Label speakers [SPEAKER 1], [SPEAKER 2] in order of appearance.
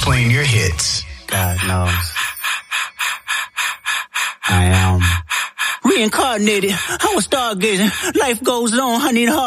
[SPEAKER 1] playing your hits.
[SPEAKER 2] God knows. I am reincarnated. I was stargazing. Life goes on. I need a